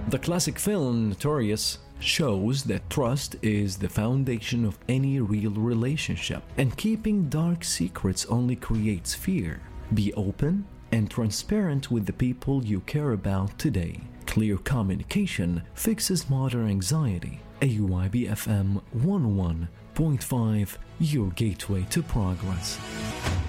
The classic film Notorious shows that trust is the foundation of any real relationship, and keeping dark secrets only creates fear. Be open and transparent with the people you care about today. Clear communication fixes modern anxiety. AYB FM 101.5, your gateway to progress.